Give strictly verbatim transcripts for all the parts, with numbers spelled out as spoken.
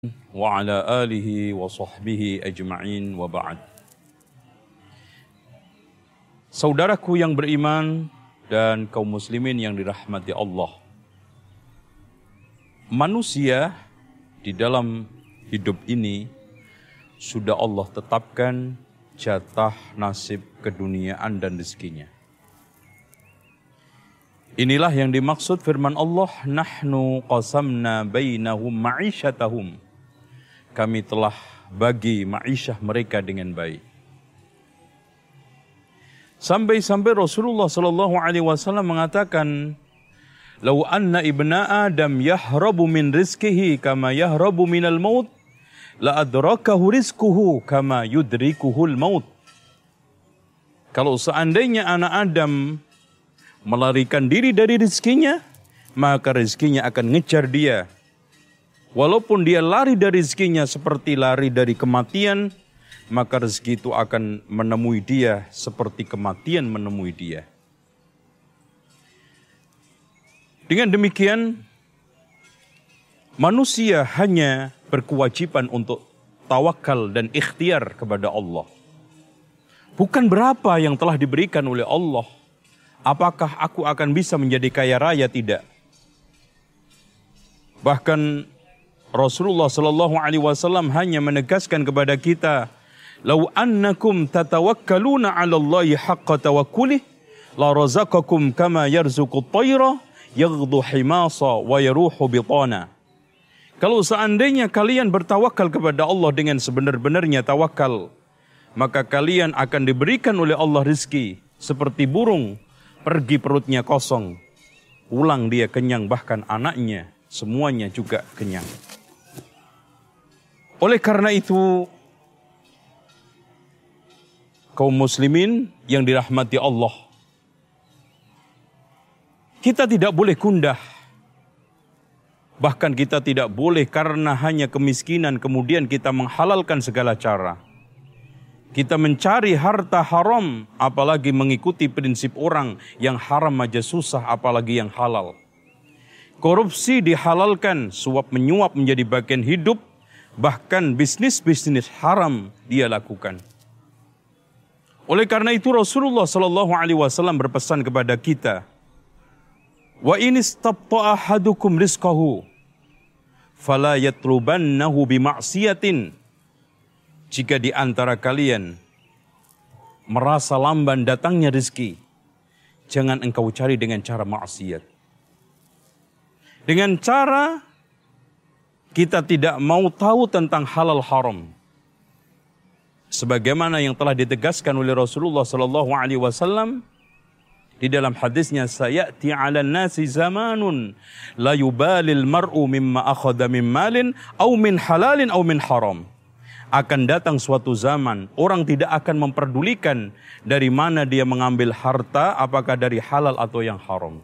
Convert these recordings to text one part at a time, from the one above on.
wa ala alihi wa sahbihi ajma'in wa ba'd. Saudaraku yang beriman dan kaum muslimin yang dirahmati Allah. Manusia di dalam hidup ini sudah Allah tetapkan jatah nasib keduniaan dan rezekinya. Inilah yang dimaksud firman Allah, nahnu qasamna bainahum ma'isyatahum. Kami telah bagi ma'isyah mereka dengan baik. Sampai-sampai Rasulullah sallallahu alaihi wasallam mengatakan, "Lau anna ibna Adam yahrabu min rizkihi kama yahrabu minal maut, la adrakahu rizkuhu kama yudrikuhul maut." Kalau seandainya anak Adam melarikan diri dari rezekinya, maka rezekinya akan ngejar dia. Walaupun dia lari dari rezekinya seperti lari dari kematian, maka rezeki itu akan menemui dia seperti kematian menemui dia. Dengan demikian, manusia hanya berkewajiban untuk tawakal dan ikhtiar kepada Allah. Bukan berapa yang telah diberikan oleh Allah. Apakah aku akan bisa menjadi kaya raya? Tidak. Bahkan Rasulullah sallallahu alaihi wasallam hanya menegaskan kepada kita, "Lau annakum tatawakkaluna 'ala Allahi haqqa tawakkulih, la razaqakum kama yarzuqut tayra yaghdu himasa wa yaruhu bitana." Kalau seandainya kalian bertawakal kepada Allah dengan sebenar-benarnya tawakal, maka kalian akan diberikan oleh Allah rezeki seperti burung pergi perutnya kosong, pulang dia kenyang, bahkan anaknya semuanya juga kenyang. Oleh karena itu, kaum muslimin yang dirahmati Allah, kita tidak boleh kundah. Bahkan kita tidak boleh karena hanya kemiskinan kemudian kita menghalalkan segala cara. Kita mencari harta haram, apalagi mengikuti prinsip orang yang haram aja susah, apalagi yang halal. Korupsi dihalalkan, suap menyuap menjadi bagian hidup, bahkan bisnis-bisnis haram dia lakukan. Oleh karena itu Rasulullah sallallahu alaihi wasallam berpesan kepada kita, "Wa in istabta'a ahadukum rizqahu fala yatlubannahu bima'siyatin." Jika di antara kalian merasa lamban datangnya rezeki, jangan engkau cari dengan cara maksiat. Dengan cara kita tidak mau tahu tentang halal haram. Sebagaimana yang telah ditegaskan oleh Rasulullah sallallahu alaihi wasallam di dalam hadisnya, "Sayati 'alan nasi zamanun la yubalil mar'u mimma akhadha min malin aw min halalin aw min haram." Akan datang suatu zaman, orang tidak akan memperdulikan dari mana dia mengambil harta, apakah dari halal atau yang haram.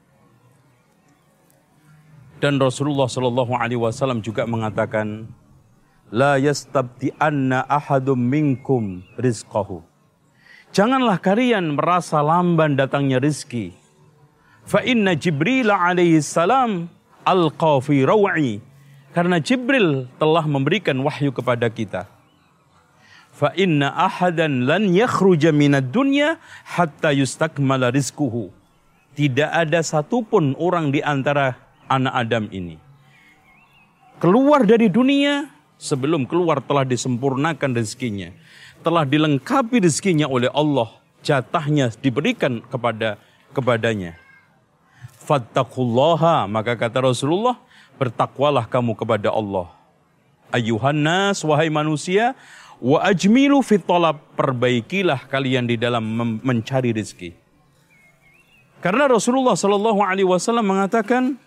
Dan Rasulullah sallallahu alaihi wasallam juga mengatakan, "La yastabti'anna ahadum minkum rizqahu." Janganlah kalian merasa lamban datangnya rezeki. Fa inna Jibril alaihi salam alqa fi raw'i. Karena Jibril telah memberikan wahyu kepada kita. Fa inna ahadan lan yakhruja minad dunya hatta yustakmala rizquhu. Tidak ada satupun orang di antara anak Adam ini keluar dari dunia sebelum keluar telah disempurnakan rezekinya, telah dilengkapi rezekinya oleh Allah, jatahnya diberikan kepada kepadanya. Fattaqullaha, maka kata Rasulullah, bertakwalah kamu kepada Allah. Ayuhan nas, wahai manusia, wa ajmilu fit talab, perbaikilah kalian di dalam mencari rezeki. Karena Rasulullah sallallahu alaihi wasallam mengatakan,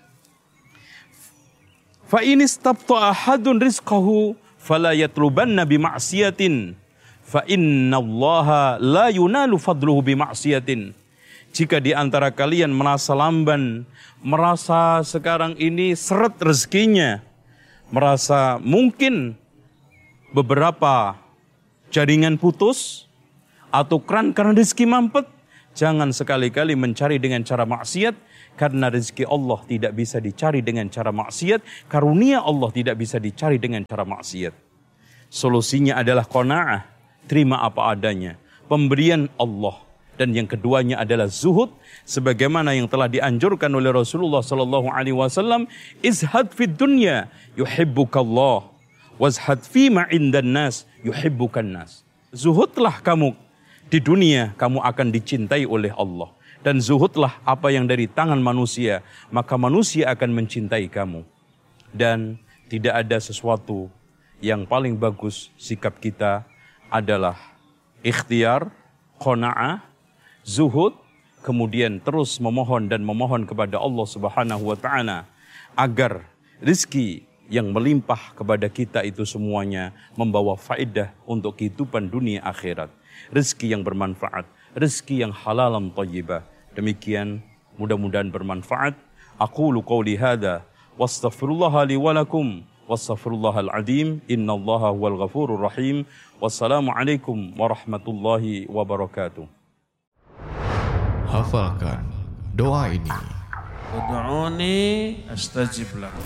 "Fa in istabta'a ahadun rizqahu fala yatlubanna bima'siyatin, fa innallaha la yunalu fadluhu bima'siyatin." Jika di antara kalian merasa lamban, merasa sekarang ini seret rezekinya, merasa mungkin beberapa jaringan putus atau keran karena rezeki mampet, jangan sekali-kali mencari dengan cara maksiat, Karena rezeki Allah tidak bisa dicari dengan cara maksiat, karunia Allah tidak bisa dicari dengan cara maksiat. Solusinya adalah qanaah, terima apa adanya, pemberian Allah. Dan yang keduanya adalah zuhud, sebagaimana yang telah dianjurkan oleh Rasulullah sallallahu alaihi wasallam, izhad fid dunya yuhibbukallah, wazhad fima indan nas yuhibbukan nas. Zuhudlah kamu di dunia, kamu akan dicintai oleh Allah. Dan zuhudlah apa yang dari tangan manusia, maka manusia akan mencintai kamu. Dan tidak ada sesuatu yang paling bagus sikap kita adalah ikhtiar, qanaah, zuhud, kemudian terus memohon dan memohon kepada Allah Subhanahu wa taala agar rezeki yang melimpah kepada kita itu semuanya membawa faedah untuk kehidupan dunia akhirat. Rezeki yang bermanfaat, rezeki yang halalan thayyibah. Demikian, mudah-mudahan bermanfaat. Aqulu qouli hadza wastaghfirullaha li wa lakum wastaghfirullahal azim innallaha huwal ghafurur rahim. Wassalamualaikum warahmatullahi wabarakatuh. Hafalkan doa ini. Ud'uni astajib lakum.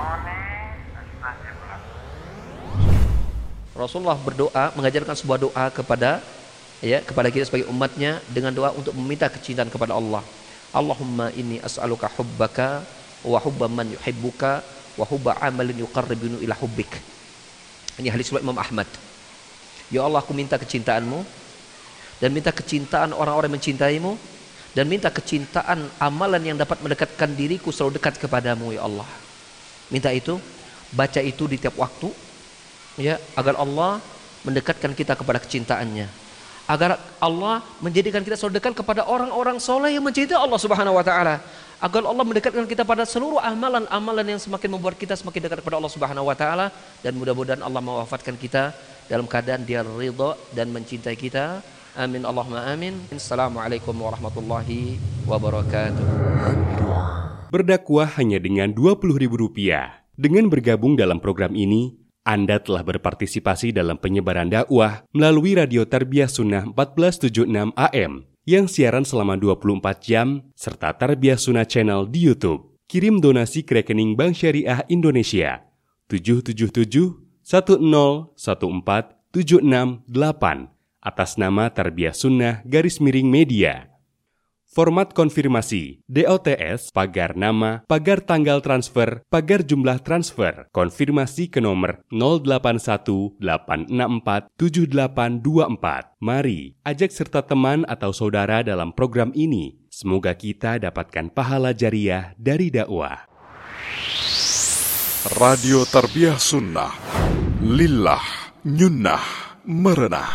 Rasulullah berdoa, mengajarkan sebuah doa kepada ya kepada kita sebagai umatnya dengan doa untuk meminta kecintaan kepada Allah. Allahumma inni as'aluka hubbaka wa hubba man yuhibbuka wa hubba amalin yuqarribuni ila hubbik. Ini hadis riwayat Imam Ahmad. Ya Allah, aku minta kecintaanmu dan minta kecintaan orang-orang yang mencintaimu, dan minta kecintaan amalan yang dapat mendekatkan diriku selalu dekat kepadamu ya Allah. Minta itu, baca itu di tiap waktu ya, agar Allah mendekatkan kita kepada kecintaannya, agar Allah menjadikan kita selalu dekat kepada orang-orang soleh yang mencintai Allah Subhanahu wa taala, agar Allah mendekatkan kita pada seluruh amalan-amalan yang semakin membuat kita semakin dekat kepada Allah Subhanahu wa taala, dan mudah-mudahan Allah mewafatkan kita dalam keadaan Dia ridha dan mencintai kita. Amin Allahumma amin. Assalamualaikum warahmatullahi wabarakatuh. Berdakwah hanya dengan dua puluh ribu rupiah. Dengan bergabung dalam program ini, Anda telah berpartisipasi dalam penyebaran dakwah melalui Radio Tarbiyah Sunnah empat belas tujuh puluh enam A M yang siaran selama dua puluh empat jam, serta Tarbiyah Sunnah Channel di YouTube. Kirim donasi ke rekening Bank Syariah Indonesia tujuh tujuh tujuh satu nol satu empat tujuh enam delapan atas nama Tarbiyah Sunnah garis miring media. Format konfirmasi D O T S, pagar nama, pagar tanggal transfer, pagar jumlah transfer. Konfirmasi ke nomor nol delapan satu delapan enam empat tujuh delapan dua empat. Mari ajak serta teman atau saudara dalam program ini. Semoga kita dapatkan pahala jariah dari dakwah. Radio Tarbiyah Sunnah, lillah, nyunnah, merenah.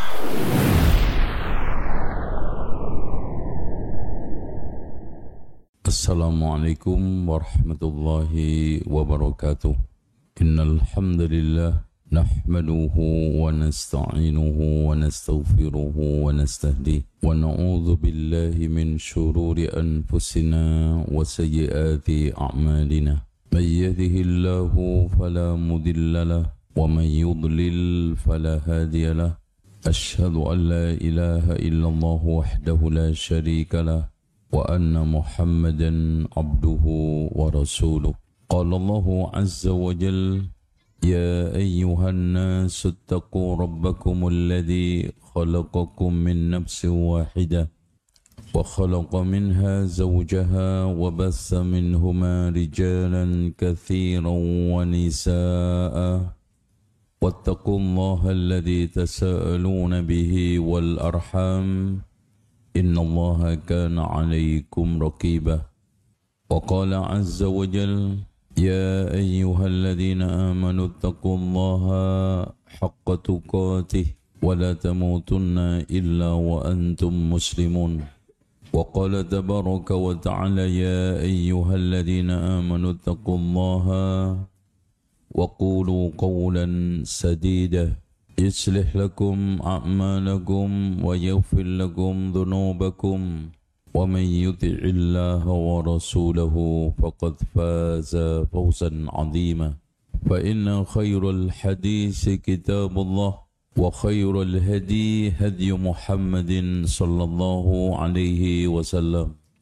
Assalamualaikum warahmatullahi wabarakatuh. Innal hamdalillah nahmaduhu wa nasta'inuhu wa nastaghfiruhu wa nastahdihi wa na'udzu billahi min shururi anfusina wa sayyiati a'malina. May yahdihillahu fala mudilla lahu wa may yudlil fala hadiya lahu. Asyhadu an la ilaha illallah wahdahu la syarika lahu wa anna Muhammadan abduhu wa rasuluh. Qala Allahu azza wa jalla ya ayyuhan nasu ittaqu rabbakum alladhi khalaqakum min nafsin wahidah wa khalaqa minha zawjaha wa bassa minhuma rijalan katsiran wa nisaa'a wattaqullaha alladhi tasaaluna bihi wal arham inna Allaha kana 'alaykum raqiba. Wa qala 'azza wa jalla ya ayyuhalladzina amanu taqullaha haqqa tuqatih wa la tamutunna illa wa antum muslimun. Wa qala tabaraka wa ta'ala ya ayyuhalladzina amanu taqullaha wa qulu qawlan sadida يصلح لكم أعمالكم ويغفر لكم ذنوبكم ومن يطع الله ورسوله فقد فاز فوزا عظيما. فإن خير الحديث كتاب الله وخير الهدي هدي محمد صلى الله عليه وسلم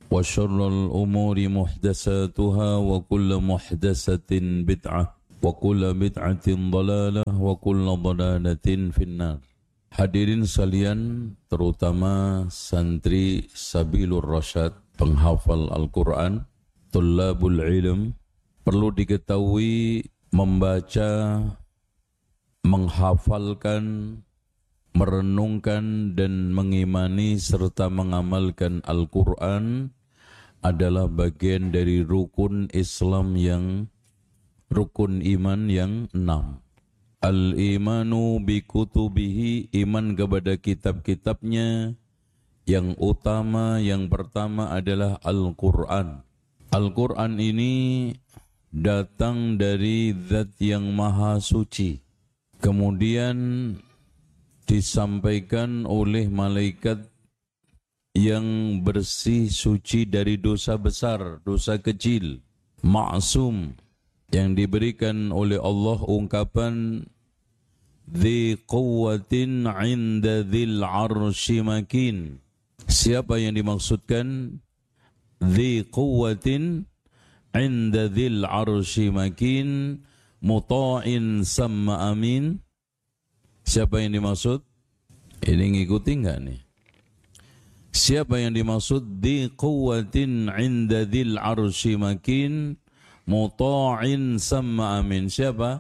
وشر الأمور محدثاتها وكل محدثة بدعة وكل بدعة ضلالة وكل ضلالة في النار. Hadirin sekalian, terutama santri Sabilur Rasyad, penghafal Al-Quran, Tullabul Ilm, perlu diketahui membaca, menghafalkan, merenungkan dan mengimani serta mengamalkan Al-Quran adalah bagian dari rukun Islam yang rukun iman yang enam. Al-imanu bi kutubihi, iman kepada kitab-kitabnya. Yang utama, yang pertama adalah Al-Quran. Al-Quran ini datang dari Zat yang Maha Suci. Kemudian disampaikan oleh malaikat yang bersih suci dari dosa besar, dosa kecil, ma'sum, yang diberikan oleh Allah ungkapan Dzi quwwatin 'inda dzil 'arsy makin. Siapa yang dimaksudkan Dzi quwwatin 'inda dzil 'arsy makin muta'in samma amin? Siapa yang dimaksud? Ini ngikuti enggak nih? Siapa yang dimaksud Dzi quwwatin 'inda dzil 'arsy makin muta'in samma amin? Siapa?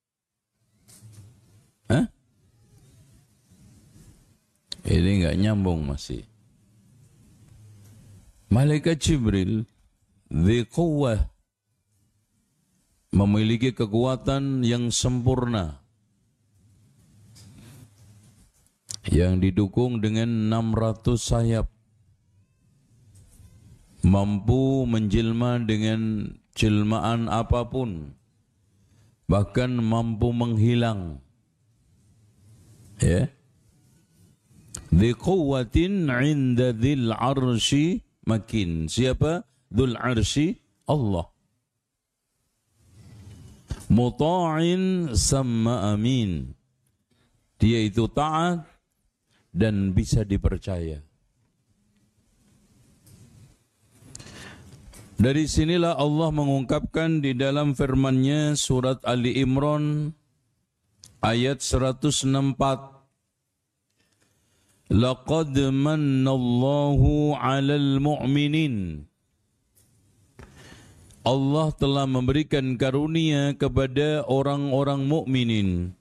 Hah? Ini enggak nyambung masih. Malaikat Jibril Dzi quwwah, memiliki kekuatan yang sempurna, yang didukung dengan enam ratus sayap, mampu menjelma dengan jelmaan apapun, bahkan mampu menghilang. Ya, Dzi quwwatin 'inda dzil 'arsy makin. Siapa? Dzul 'arsy, Allah. Muta'in samma amin. Dia itu taat dan bisa dipercaya. Dari sinilah Allah mengungkapkan di dalam firman-Nya surat Ali Imran ayat seratus enam puluh empat. Laqad mannallahu 'alal mu'minin. Allah telah memberikan karunia kepada orang-orang mukminin.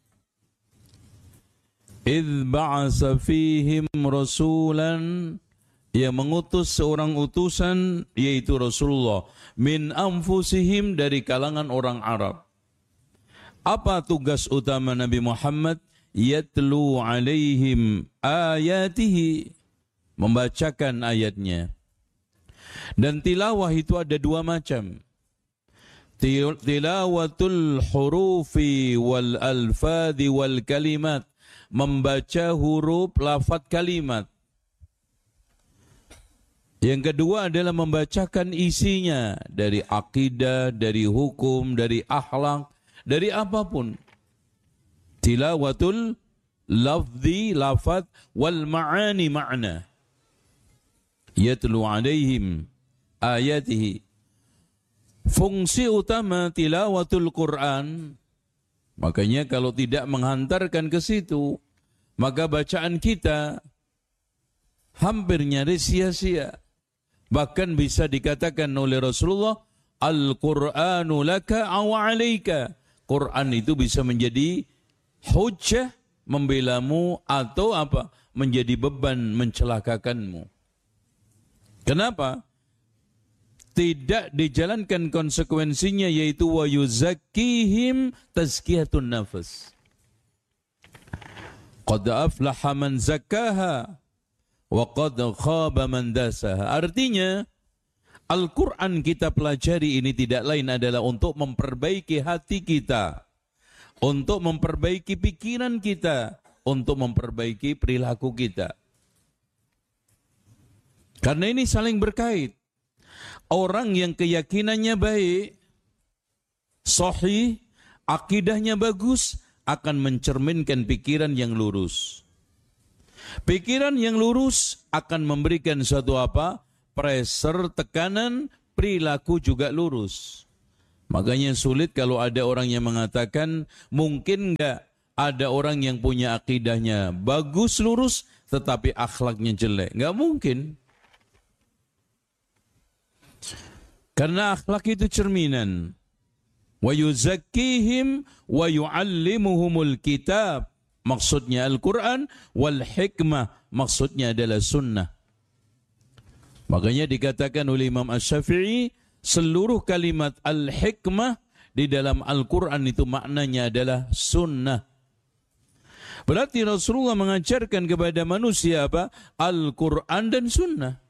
Idz ba'asa fihim rasulan, yang mengutus seorang utusan yaitu Rasulullah, min anfusihim, dari kalangan orang Arab. Apa tugas utama Nabi Muhammad? Yatlu alaihim ayatihi, membacakan ayatnya. Dan tilawah itu ada dua macam. Tilawatul hurufi wal alfadhi wal kalimat, membaca huruf, lafaz, kalimat. Yang kedua adalah membacakan isinya, dari akidah, dari hukum, dari akhlak, dari apapun. Tilawatul lafzi, lafaz, wal ma'ani, ma'na. Yatlu alaihim ayatihi. Fungsi utama tilawatul Quran, makanya kalau tidak menghantarkan ke situ, maka bacaan kita hampir nyaris sia-sia. Bahkan bisa dikatakan oleh Rasulullah, Al-Qur'anu laka aw alaika. Quran itu bisa menjadi hujjah membelamu atau apa? Menjadi beban mencelakakanmu. Kenapa? Tidak dijalankan konsekuensinya, yaitu wa yuzakkihim tazkiyatun nafas. Qad aflaha man zakkaha wa qad khaba man dasaha. Artinya Al-Quran kita pelajari ini tidak lain adalah untuk memperbaiki hati kita, untuk memperbaiki pikiran kita, untuk memperbaiki perilaku kita. Karena ini saling berkait. Orang yang keyakinannya baik, sahih, akidahnya bagus, akan mencerminkan pikiran yang lurus. Pikiran yang lurus akan memberikan suatu apa? pressure, tekanan, perilaku juga lurus. Makanya sulit kalau ada orang yang mengatakan mungkin enggak ada orang yang punya akidahnya bagus, lurus, tetapi akhlaknya jelek. Enggak mungkin. Karena akhlak itu cerminan. Wa yuzakkihim wa yu'allimuhumul kitab. Maksudnya Al-Quran. Wal hikmah. Maksudnya adalah sunnah. Makanya dikatakan oleh Imam Asy-Syafi'i, seluruh kalimat al-hikmah di dalam Al-Quran itu maknanya adalah sunnah. Berarti Rasulullah mengajarkan kepada manusia apa? Al-Quran dan sunnah.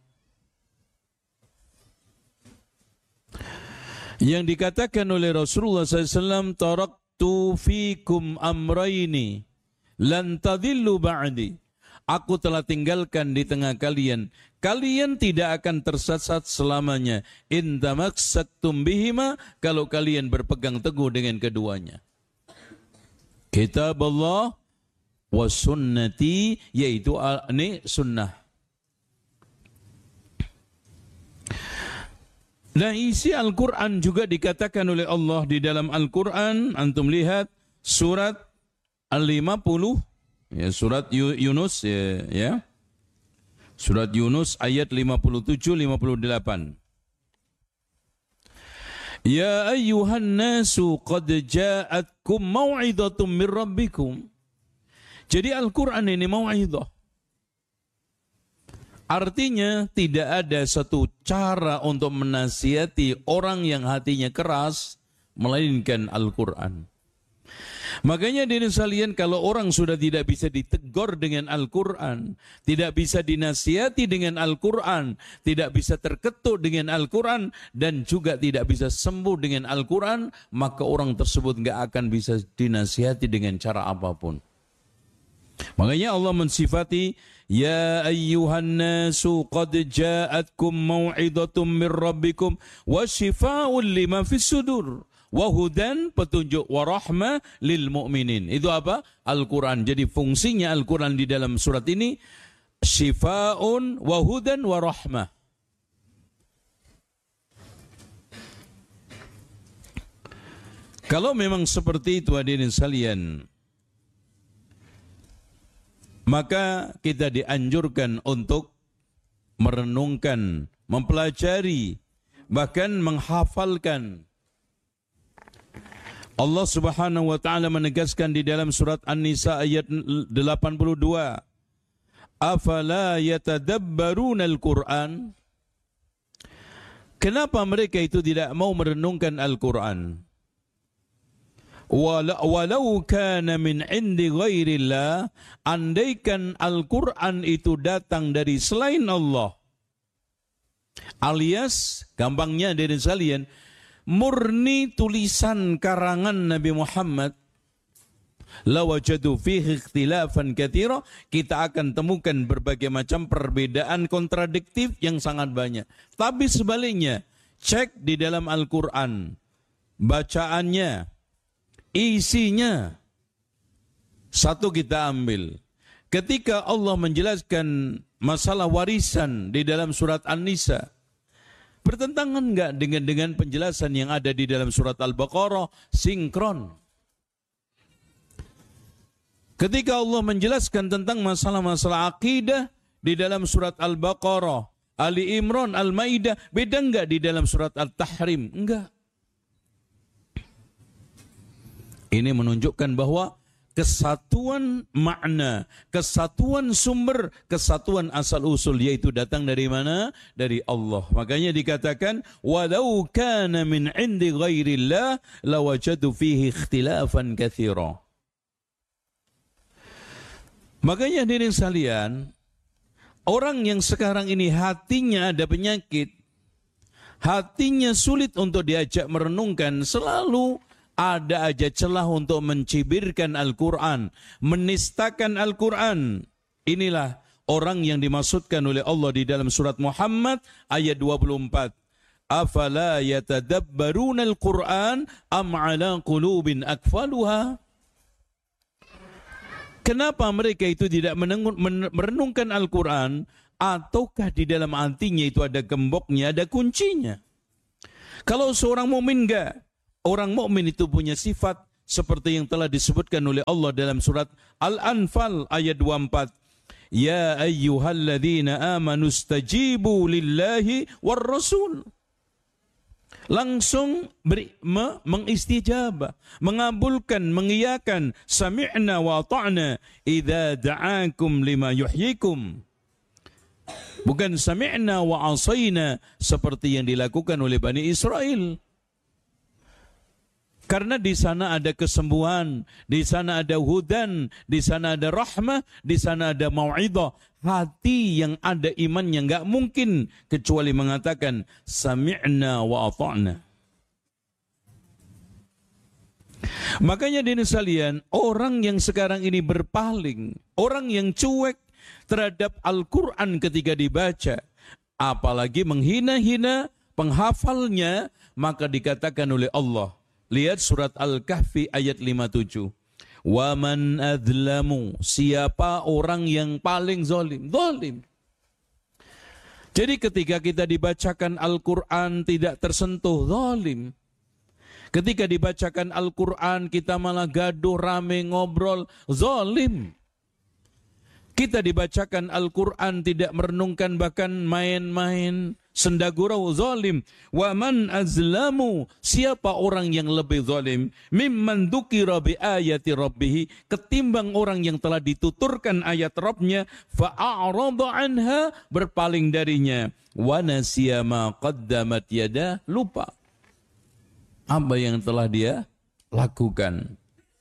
Yang dikatakan oleh Rasulullah sallallahu alaihi wasallam, taraktu fikum amraini lan tadillu ba'di. Aku telah tinggalkan di tengah kalian. Kalian tidak akan tersesat selamanya. In tamassaktum bihima, kalau kalian berpegang teguh dengan keduanya. Kitab Allah wa sunnati, yaitu ini sunnah. Nah, isi Al-Quran juga dikatakan oleh Allah di dalam Al-Quran. Antum lihat surat Al lima puluh, ya, surat Yunus, ya, ya. Surat Yunus ayat lima puluh tujuh lima puluh delapan. Ya ayyuhan nasu qad ja'atkum mau'izatum mir rabbikum. Jadi Al-Quran ini mau'izah. Artinya tidak ada satu cara untuk menasihati orang yang hatinya keras melainkan Al-Quran. Makanya diri sekalian, kalau orang sudah tidak bisa ditegur dengan Al-Quran, tidak bisa dinasihati dengan Al-Quran, tidak bisa terketuk dengan Al-Quran, dan juga tidak bisa sembuh dengan Al-Quran, maka orang tersebut nggak akan bisa dinasihati dengan cara apapun. Makanya Allah mensifati, ya ayyuhan nasu qad ja'atkum mau'izatum mir rabbikum wa shifaa'un lima fis sudur wa hudan, petunjuk, wa rahmah lil mu'minin. Itu apa? Al-Quran. Jadi fungsinya Al-Quran di dalam surat ini shifaa'un wa hudan wa rahmah. Kalau memang seperti itu hadirin sekalian, maka kita dianjurkan untuk merenungkan, mempelajari, bahkan menghafalkan. Allah Subhanahu wa taala menegaskan di dalam surat An-Nisa ayat delapan puluh dua, afala yatadabbaruna al-Qur'an? Kenapa mereka itu tidak mau merenungkan Al-Qur'an? Walau kana min indi ghairillah, andaikan Al-Quran itu datang dari selain Allah, alias gampangnya dari sekalian, murni tulisan karangan Nabi Muhammad, lawajadu fihi ikhtilafan katsira, kita akan temukan berbagai macam perbedaan kontradiktif yang sangat banyak. Tapi sebaliknya, cek di dalam Al-Quran, bacaannya, isinya, satu kita ambil. Ketika Allah menjelaskan masalah warisan di dalam surat An-Nisa, bertentangan enggak dengan dengan penjelasan yang ada di dalam surat Al-Baqarah? Sinkron. Ketika Allah menjelaskan tentang masalah-masalah akidah di dalam surat Al-Baqarah, Ali Imran, Al-Maidah, beda enggak di dalam surat Al-Tahrim? Enggak. Ini menunjukkan bahwa kesatuan makna, kesatuan sumber, kesatuan asal-usul, yaitu datang dari mana? Dari Allah. Makanya dikatakan, walau kana min indi ghairillah lawajadu fihi ikhtilafan katsira. Makanya hadirin sekalian, orang yang sekarang ini hatinya ada penyakit, hatinya sulit untuk diajak merenungkan, selalu ada aja celah untuk mencibirkan Al-Quran, menistakan Al-Quran. Inilah orang yang dimaksudkan oleh Allah di dalam surat Muhammad ayat dua puluh empat. Afala yatadabbaruna al-Quran am ala qulubin akfaluha? Kenapa mereka itu tidak merenungkan Al-Quran? ataukah di dalam hatinya itu ada gemboknya, ada kuncinya. Kalau seorang mukmin enggak, orang mukmin itu punya sifat seperti yang telah disebutkan oleh Allah dalam surat Al-Anfal ayat dua puluh empat. Ya ayyuhalladzina amanu stajibu lillahi war rasul. Langsung beri, me, mengistijabah, mengabulkan, mengiyakan sami'na wa ta'na idza da'akum lima yuhyikum. Bukan sami'na wa asayna seperti yang dilakukan oleh Bani Israel. Karena di sana ada kesembuhan, di sana ada hudan, di sana ada rahmah, di sana ada mau'idhah. Hati yang ada imannya enggak mungkin kecuali mengatakan sami'na wa ata'na. Makanya dini sekalian, orang yang sekarang ini berpaling, orang yang cuek terhadap Al-Quran ketika dibaca, apalagi menghina-hina penghafalnya, maka dikatakan oleh Allah. Lihat surat Al-Kahfi ayat lima puluh tujuh. Wa man adlamu, siapa orang yang paling zalim? Zalim. Jadi ketika kita dibacakan Al-Quran tidak tersentuh, zalim. Ketika dibacakan Al-Quran kita malah gaduh, rame, ngobrol, zalim. Kita dibacakan Al-Quran tidak merenungkan, bahkan main-main, sendagurau, zalim. Wa man azlamu, siapa orang yang lebih zalim? Mimman dzukira bi ayati rabbih, ketimbang orang yang telah dituturkan ayat Rabbnya, fa'arada anha, berpaling darinya. Wa nasiya ma qaddamat yada, lupa apa yang telah dia lakukan.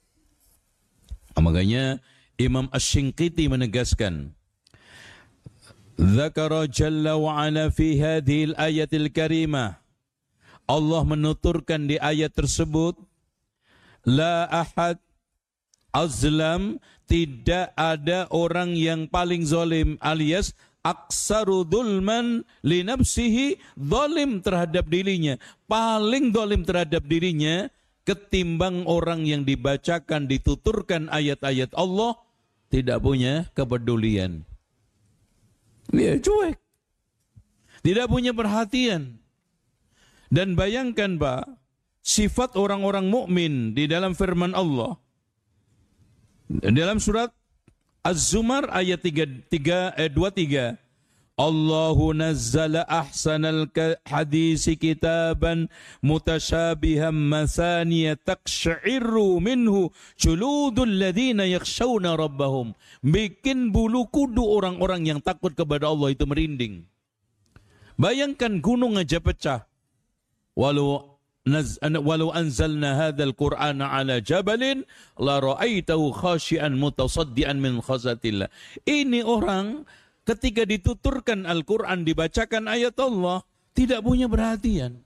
Makanya Imam Asy-Shinqiti menegaskan, Dzakara jalla wa ala fi hadhil ayatil karimah. Allah menuturkan di ayat tersebut, la ahad azlam, tidak ada orang yang paling zalim, alias aksaru dzulman li nafsihi, zalim terhadap dirinya, paling zalim terhadap dirinya ketimbang orang yang dibacakan, dituturkan ayat-ayat Allah tidak punya kepedulian. Dia cuek. Tidak punya perhatian. Dan bayangkan Pak, sifat orang-orang mukmin di dalam firman Allah. Dalam surat Az-Zumar ayat tiga, tiga, eh, dua puluh tiga. Allahu nazzala ahsanal hadisi kitaban mutasyabihan masaniya taqsha'iru minhu juludul ladhina yakhshawna rabbahum. Bikin bulu kudu orang-orang yang takut kepada Allah itu merinding. Bayangkan gunung aja pecah. Walau naz, walau anzalna hadzal qur'ana ala jabalin la ra'aitahu khashi'an mutasaddian min khazatillah. Ini orang ketika dituturkan Al-Quran, dibacakan ayat Allah, tidak punya perhatian.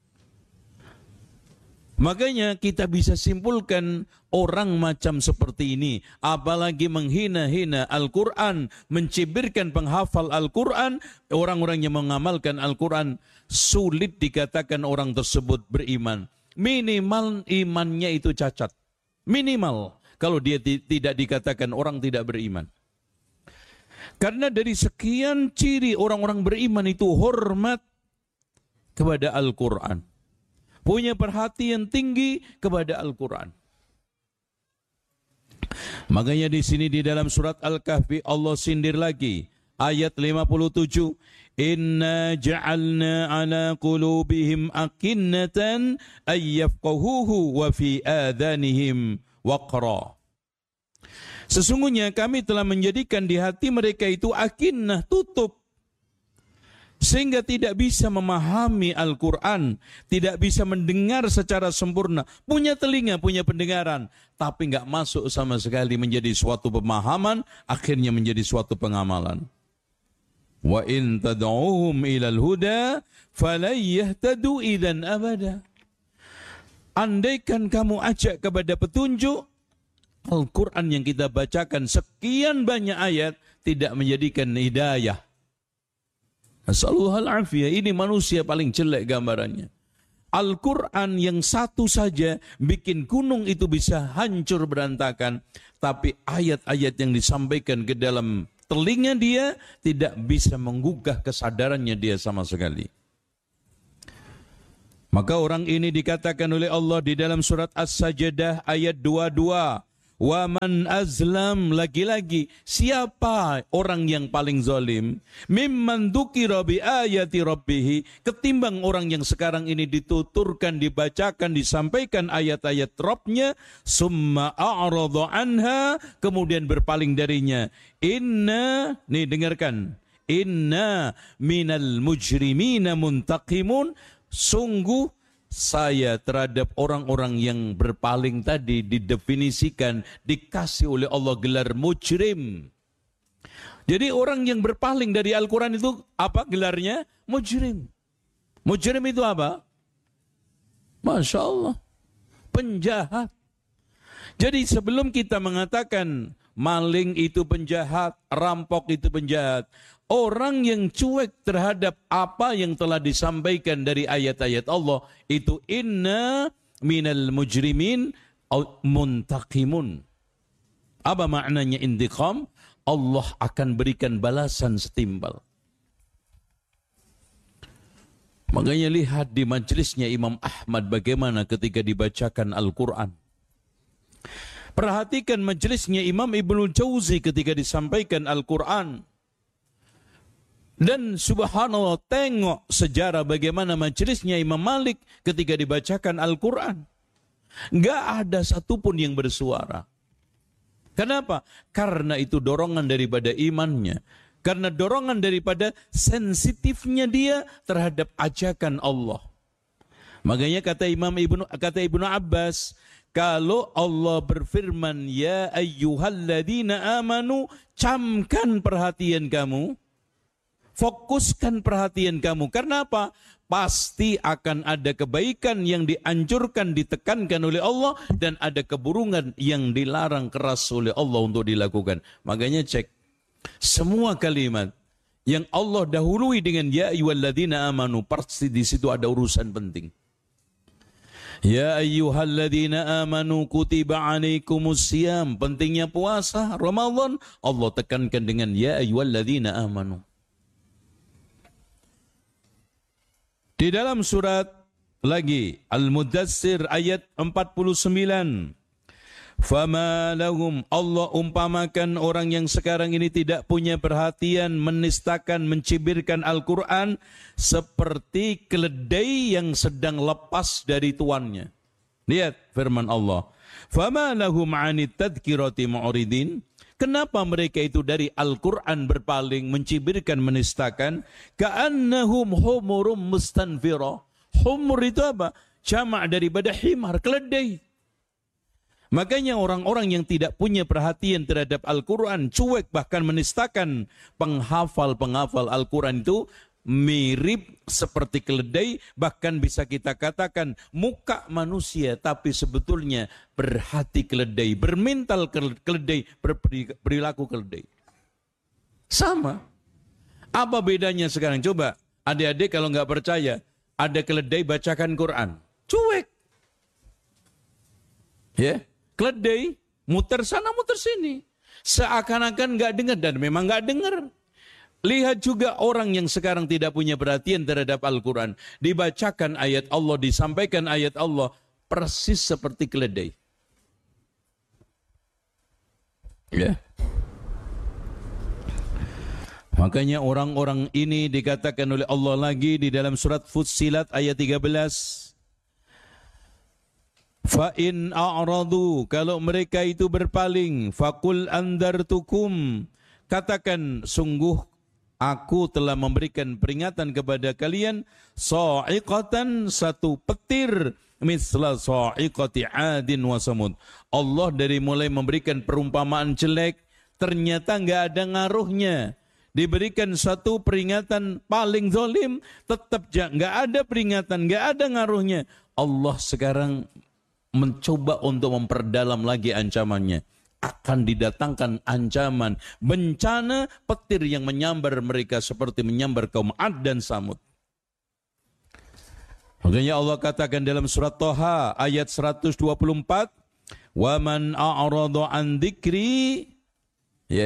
Makanya kita bisa simpulkan orang macam seperti ini, apalagi menghina-hina Al-Quran, mencibirkan penghafal Al-Quran, orang-orang yang mengamalkan Al-Quran, sulit dikatakan orang tersebut beriman. Minimal imannya itu cacat. Minimal kalau dia tidak dikatakan orang tidak beriman. Karena dari sekian ciri orang-orang beriman itu hormat kepada Al-Quran. Punya perhatian tinggi kepada Al-Quran. Makanya di sini di dalam surat Al-Kahfi Allah sindir lagi. Ayat lima puluh tujuh. Inna ja'alna ala qulubihim akinnatan ayyafqahuhu wa fi adhanihim waqra. Sesungguhnya kami telah menjadikan di hati mereka itu akinnah, tutup. Sehingga tidak bisa memahami Al-Quran, tidak bisa mendengar secara sempurna. Punya telinga, punya pendengaran, tapi enggak masuk sama sekali menjadi suatu pemahaman, akhirnya menjadi suatu pengamalan. Wa in tad'uhum ilal huda falan yahtadu idzan abada. Andaikan kamu ajak kepada petunjuk, Al-Quran yang kita bacakan sekian banyak ayat tidak menjadikan hidayah. Nasalluhal afiyah, ini manusia paling jelek gambarannya. Al-Quran yang satu saja bikin gunung itu bisa hancur berantakan. Tapi ayat-ayat yang disampaikan ke dalam telinga dia, tidak bisa menggugah kesadarannya dia sama sekali. Maka orang ini dikatakan oleh Allah di dalam surat As-Sajdah ayat dua puluh dua. Wa man azlam, lagi-lagi siapa orang yang paling zalim mimman dzukira bi ayati rabbih, ketimbang orang yang sekarang ini dituturkan, dibacakan, disampaikan ayat-ayat Rabbnya, summa a'rada anha, kemudian berpaling darinya. Inna, nih dengarkan, inna minal mujrimina muntaqimun, sungguh saya terhadap orang-orang yang berpaling tadi didefinisikan, dikasih oleh Allah gelar mujrim. Jadi orang yang berpaling dari Al-Quran itu apa gelarnya? Mujrim. Mujrim itu apa? Masya Allah, penjahat. Jadi sebelum kita mengatakan maling itu penjahat, rampok itu penjahat, orang yang cuek terhadap apa yang telah disampaikan dari ayat-ayat Allah itu inna minal mujrimin muntaqimun. Apa maknanya intiqam? Allah akan berikan balasan setimpal. Makanya lihat di majelisnya Imam Ahmad bagaimana ketika dibacakan Al-Quran. Perhatikan majelisnya Imam Ibnul Jauzi ketika disampaikan Al-Quran. Dan subhanallah, tengok sejarah bagaimana majelisnya Imam Malik ketika dibacakan Al-Quran. Gak ada satupun yang bersuara. Kenapa? Karena itu dorongan daripada imannya. Karena dorongan daripada sensitifnya dia terhadap ajakan Allah. Makanya kata Imam Ibnu kata Ibnu Abbas, kalau Allah berfirman, ya ayyuhalladzina amanu, camkan perhatian kamu, fokuskan perhatian kamu. Karena apa? Pasti akan ada kebaikan yang dianjurkan, ditekankan oleh Allah, dan ada keburukan yang dilarang keras oleh Allah untuk dilakukan. Makanya cek, semua kalimat yang Allah dahului dengan ya ayyuhalladzina amanu, pasti di situ ada urusan penting. Ya ayyuhalladzina amanu kutiba alaikumusiyam, pentingnya puasa Ramadan, Allah tekankan dengan ya ayyuhalladzina amanu. Di dalam surat lagi Al-Mudassir ayat empat puluh sembilan. Fama lahum, Allah umpamakan orang yang sekarang ini tidak punya perhatian, menistakan, mencibirkan Al-Quran seperti keledai yang sedang lepas dari tuannya. Lihat firman Allah. Fama lahum 'anit tadhkirati mu'ridin. Kenapa mereka itu dari Al-Quran berpaling, mencibirkan, menistakan? Ka'annahum humurum mustanfira. Humur itu apa? Jamak daripada himar, keledai. Makanya orang-orang yang tidak punya perhatian terhadap Al-Quran, cuek bahkan menistakan, penghafal-penghafal Al-Quran itu mirip seperti keledai, bahkan bisa kita katakan muka manusia tapi sebetulnya berhati keledai, bermental keledai, berperilaku keledai. Sama. Apa bedanya sekarang? Coba adik-adik kalau nggak percaya, ada keledai bacakan Quran, cuek. Ya, keledai muter sana muter sini, seakan-akan nggak dengar, dan memang nggak dengar. Lihat juga orang yang sekarang tidak punya perhatian terhadap Al-Quran. Dibacakan ayat Allah, disampaikan ayat Allah, persis seperti keledai. Ya. Makanya orang-orang ini dikatakan oleh Allah lagi di dalam surat Fussilat ayat tiga belas. Fa'in a'radu, kalau mereka itu berpaling, faqul andartukum, katakan sungguh aku telah memberikan peringatan kepada kalian, sa'iqatan, satu petir, misla sa'iqati 'adin wa samud. Allah dari mulai memberikan perumpamaan jelek, ternyata enggak ada ngaruhnya. Diberikan satu peringatan paling zalim, tetap enggak ada peringatan, enggak ada ngaruhnya. Allah sekarang mencoba untuk memperdalam lagi ancamannya. Akan didatangkan ancaman, bencana, petir yang menyambar mereka seperti menyambar kaum 'Ad dan Samud. Makanya Allah katakan dalam surat Thaha ayat seratus dua puluh empat, "Wa man a'rada an dzikri," ya,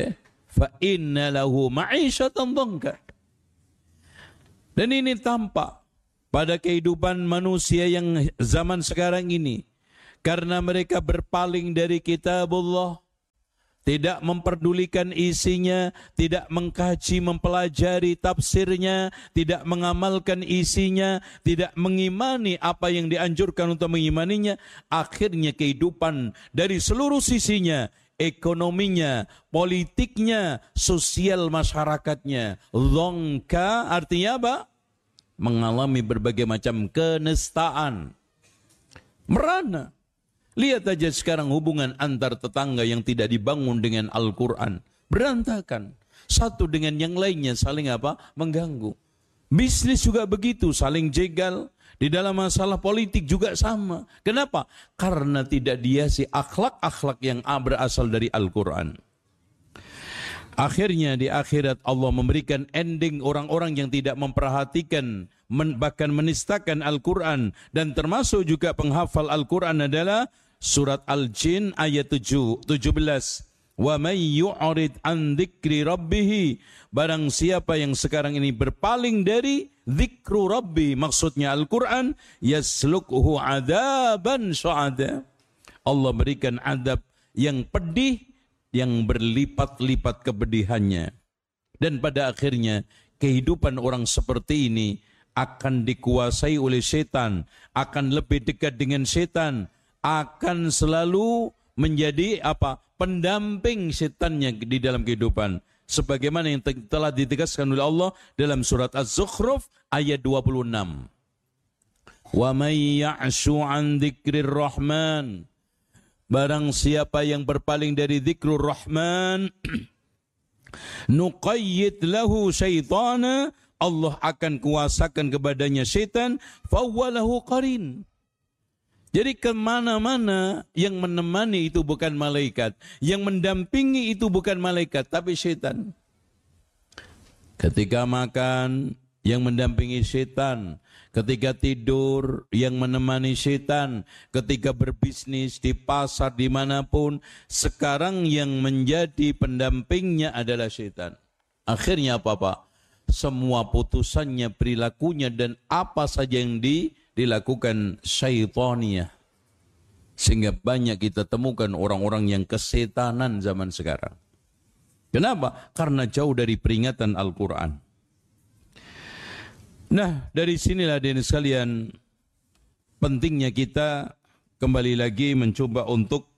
fa inna lahu ma'isyatan dhanka. Dan ini tampak pada kehidupan manusia yang zaman sekarang ini, karena mereka berpaling dari kitabullah, tidak memperdulikan isinya, tidak mengkaji, mempelajari tafsirnya, tidak mengamalkan isinya, tidak mengimani apa yang dianjurkan untuk mengimaninya. Akhirnya kehidupan dari seluruh sisinya, ekonominya, politiknya, sosial masyarakatnya, dhonka artinya apa? Mengalami berbagai macam kenistaan, merana. Lihat aja sekarang hubungan antar tetangga yang tidak dibangun dengan Al-Quran. Berantakan. Satu dengan yang lainnya saling apa? Mengganggu. Bisnis juga begitu, saling jegal. Di dalam masalah politik juga sama. Kenapa? Karena tidak dihiasi akhlak-akhlak yang berasal dari Al-Quran. Akhirnya di akhirat Allah memberikan ending orang-orang yang tidak memperhatikan, bahkan menistakan Al-Quran. Dan termasuk juga penghafal Al-Quran adalah surat Al-Jin ayat tujuh belas. Wa may yu'rid an dzikri rabbih, barang siapa yang sekarang ini berpaling dari dzikru rabbi, maksudnya Al-Quran, yaslukhu adaban syu'ada. Allah berikan adab yang pedih, yang berlipat-lipat kepedihannya. Dan pada akhirnya kehidupan orang seperti ini akan dikuasai oleh setan, akan lebih dekat dengan setan, akan selalu menjadi apa? Pendamping setannya di dalam kehidupan. Sebagaimana yang telah ditegaskan oleh Allah dalam surat Az-Zukhruf ayat dua puluh enam. Wa may ya'shu 'an dzikrir rahman, barang siapa yang berpaling dari zikrur rahman, nuqayyid lahu syaitana, Allah akan kuasakan kepadanya syaitan, fawwalahu qarin. Jadi kemana-mana yang menemani itu bukan malaikat, yang mendampingi itu bukan malaikat, tapi syaitan. Ketika makan, yang mendampingi syaitan. Ketika tidur, yang menemani syaitan. Ketika berbisnis di pasar dimanapun, sekarang yang menjadi pendampingnya adalah syaitan. Akhirnya apa Pak? Semua putusannya, perilakunya, dan apa saja yang di, dilakukan syaitaniyah. Sehingga banyak kita temukan orang-orang yang kesetanan zaman sekarang. Kenapa? Karena jauh dari peringatan Al-Quran. Nah, dari sinilah dari sekalian, pentingnya kita kembali lagi mencoba untuk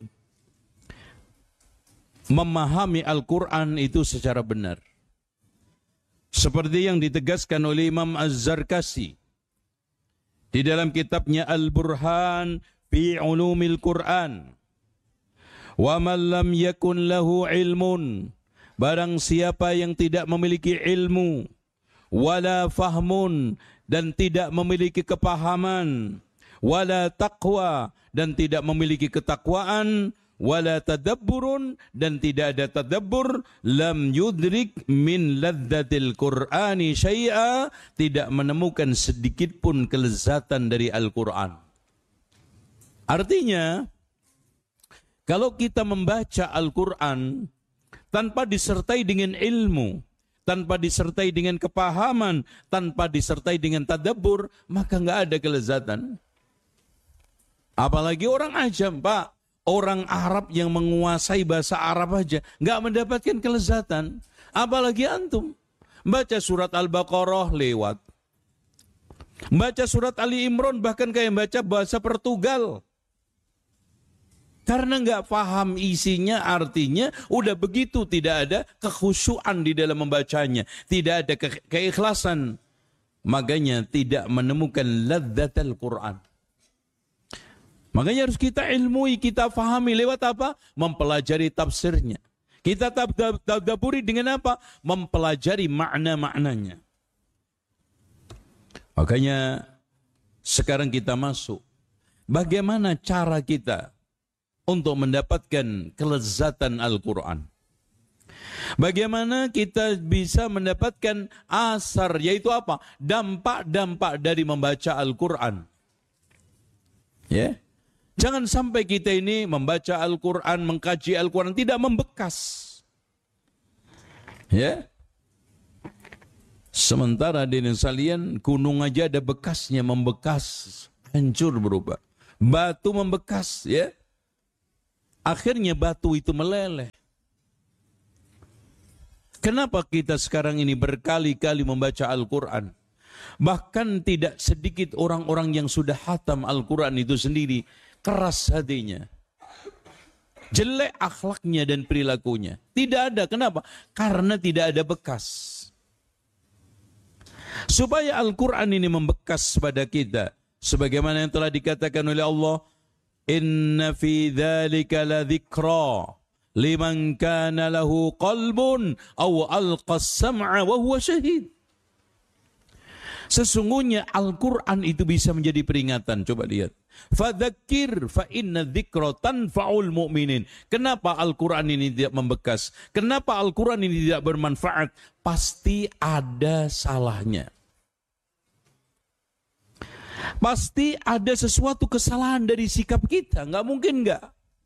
memahami Al-Quran itu secara benar. Seperti yang ditegaskan oleh Imam Az-Zarkasi di dalam kitabnya Al-Burhan fi Ulumil Quran. Wa man lam yakun lahu ilmun, barang siapa yang tidak memiliki ilmu, wala fahmun, dan tidak memiliki kepahaman, wala taqwa, dan tidak memiliki ketakwaan, wala tadabburun, dan tidak ada tadabbur, lam yudrik min ladzatil Qur'ani syai'a, tidak menemukan sedikit pun kelezatan dari Al-Quran. Artinya, kalau kita membaca Al-Quran tanpa disertai dengan ilmu, tanpa disertai dengan kepahaman, tanpa disertai dengan tadabbur, maka nggak ada kelezatan. Apalagi orang ajam, Pak. Orang Arab yang menguasai bahasa Arab aja nggak mendapatkan kelezatan. Apalagi antum. Baca surat Al-Baqarah lewat. Baca surat Ali Imran bahkan kayak baca bahasa Portugal. Karena nggak paham isinya, artinya udah begitu, tidak ada kekhusyuan di dalam membacanya, tidak ada ke keikhlasan. Makanya tidak menemukan ladzatul Quran. Makanya harus kita ilmui, kita fahami lewat apa? Mempelajari tafsirnya. Kita tadabburi dengan apa? Mempelajari makna-maknanya. Makanya sekarang kita masuk. Bagaimana cara kita untuk mendapatkan kelezatan Al-Quran? Bagaimana kita bisa mendapatkan asar, yaitu apa? Dampak-dampak dari membaca Al-Quran. Ya. Jangan sampai kita ini membaca Al-Quran, mengkaji Al-Quran tidak membekas. Ya. Sementara di sekalian gunung aja ada bekasnya, membekas, hancur berubah. Batu membekas, ya. Akhirnya batu itu meleleh. Kenapa kita sekarang ini berkali-kali membaca Al-Quran? Bahkan tidak sedikit orang-orang yang sudah hatam Al-Quran itu sendiri keras hatinya. Jelek akhlaknya dan perilakunya. Tidak ada, kenapa? Karena tidak ada bekas. Supaya Al-Quran ini membekas pada kita. Sebagaimana yang telah dikatakan oleh Allah, Inna fi dzalika la dzikra liman kana lahu qalbun aw alqa as-sam'a wa huwa syahid. Sesungguhnya Al-Quran itu bisa menjadi peringatan. Coba lihat. Fadzakir fa inna dzikra tanfa'ul mu'minin. Kenapa Al-Quran ini tidak membekas? Kenapa Al-Quran ini tidak bermanfaat? Pasti ada salahnya. Pasti ada sesuatu kesalahan dari sikap kita. Nggak mungkin nggak.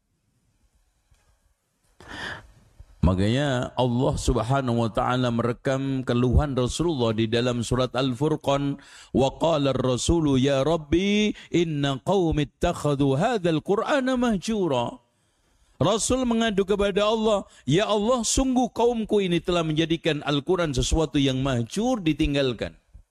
Makanya Allah Subhanahu wa taala merekam keluhan Rasulullah di dalam surat Al-Furqan, wa qala ar-rasulu ya rabbi inna qaumi ittakhadhu hadzal qur'ana mahjura. Rasul mengadu kepada Allah, ya Allah, sungguh kaumku ini telah menjadikan Al-Quran sesuatu yang mahjur, ditinggalkan.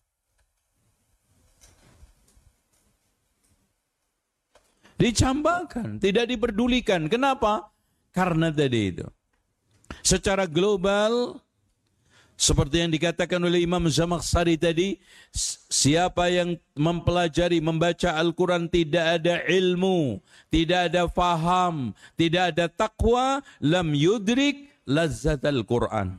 Dicambakan, tidak diperdulikan. Kenapa? Karena tadi itu. Secara global, seperti yang dikatakan oleh Imam Zamakhsyari tadi, siapa yang mempelajari, membaca Al-Quran tidak ada ilmu, tidak ada faham, tidak ada taqwa, lam yudrik lazzat Al-Quran.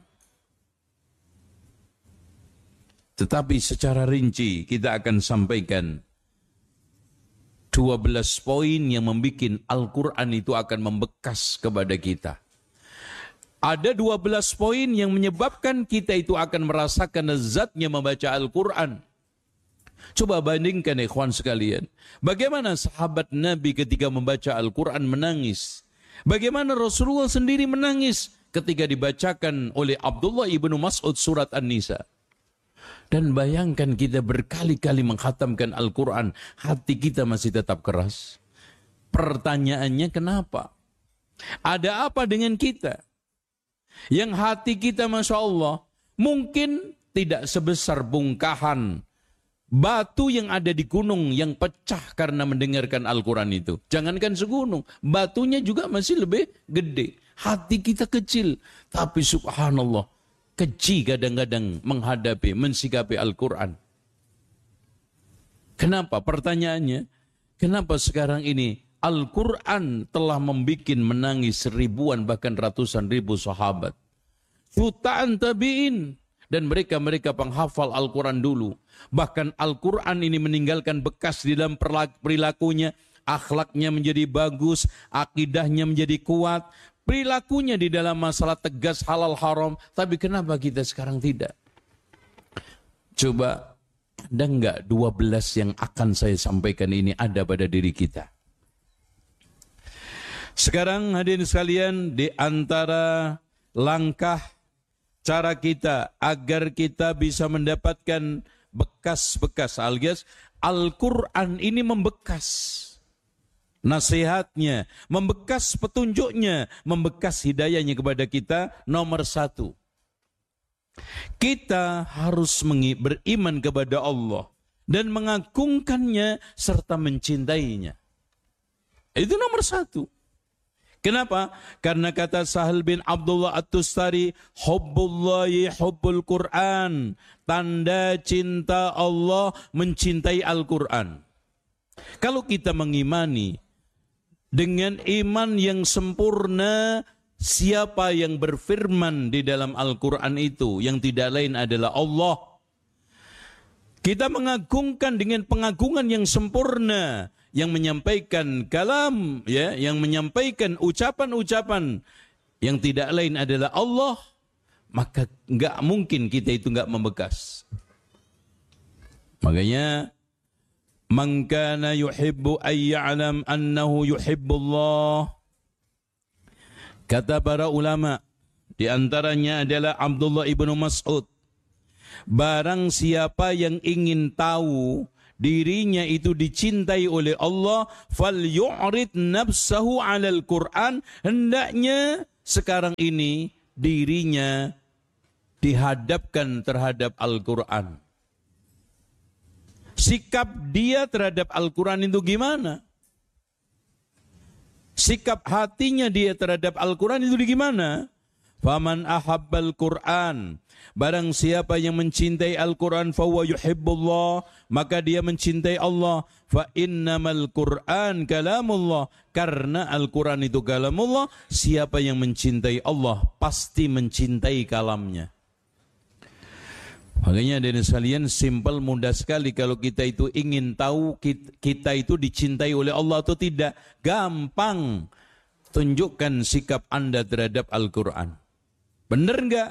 Tetapi secara rinci kita akan sampaikan dua belas poin yang membuat Al-Quran itu akan membekas kepada kita. Ada dua belas poin yang menyebabkan kita itu akan merasakan lezatnya membaca Al-Quran. Coba bandingkan ikhwan sekalian. Bagaimana sahabat Nabi ketika membaca Al-Quran menangis. Bagaimana Rasulullah sendiri menangis ketika dibacakan oleh Abdullah ibnu Mas'ud surat An-Nisa. Dan bayangkan kita berkali-kali menghatamkan Al-Quran, hati kita masih tetap keras. Pertanyaannya kenapa? Ada apa dengan kita? Yang hati kita Masya Allah mungkin tidak sebesar bongkahan batu yang ada di gunung yang pecah karena mendengarkan Al-Quran itu. Jangankan segunung, batunya juga masih lebih gede. Hati kita kecil, tapi subhanallah, keji kadang-kadang menghadapi, mensikapi Al-Quran. Kenapa? Pertanyaannya, kenapa sekarang ini Al-Quran telah membuat menangis ribuan bahkan ratusan ribu sahabat. Jutaan tabi'in. Dan mereka-mereka penghafal Al-Quran dulu. Bahkan Al-Quran ini meninggalkan bekas di dalam perilakunya. Akhlaknya menjadi bagus. Akidahnya menjadi kuat. Perilakunya di dalam masalah tegas halal haram. Tapi kenapa kita sekarang tidak? Coba, ada enggak dua belas yang akan saya sampaikan ini ada pada diri kita? Sekarang hadirin sekalian, di antara langkah cara kita agar kita bisa mendapatkan bekas-bekas alias Al-Quran ini membekas. Nasihatnya, membekas petunjuknya, membekas hidayahnya kepada kita. Nomor satu, kita harus beriman kepada Allah dan mengagungkannya serta mencintainya. Itu nomor satu. Kenapa? Karena kata Sahal bin Abdullah At-Tustari, hubbullahi hubbul Quran. Tanda cinta Allah mencintai Al-Quran. Kalau kita mengimani dengan iman yang sempurna, siapa yang berfirman di dalam Al-Quran itu, yang tidak lain adalah Allah. Kita mengagungkan dengan pengagungan yang sempurna, yang menyampaikan kalam, ya, yang menyampaikan ucapan-ucapan yang tidak lain adalah Allah, maka enggak mungkin kita itu enggak membekas. Makanya, man kana yuhibbu ay ya'lam annahu yuhibbullah. Kata para ulama, Di antaranya adalah Abdullah ibnu Mas'ud. Barang siapa yang ingin tahu dirinya itu dicintai oleh Allah, fal yu'rid nafsahu 'alal Qur'an, hendaknya sekarang ini dirinya dihadapkan terhadap Al-Qur'an. Sikap dia terhadap Al-Qur'an itu gimana? Sikap hatinya dia terhadap Al-Qur'an itu gimana? Faman ahabbal Qur'an, barang siapa yang mencintai Al-Qur'an, fahuwa yuhibbullah, maka dia mencintai Allah. Fa innamal Qur'an kalamullah, karena Al-Qur'an itu kalamullah. Siapa yang mencintai Allah pasti mencintai kalamnya. Makanya dari sekalian, simpel, mudah sekali kalau kita itu ingin tahu kita itu dicintai oleh Allah atau tidak. Gampang, tunjukkan sikap Anda terhadap Al-Qur'an. Benar enggak?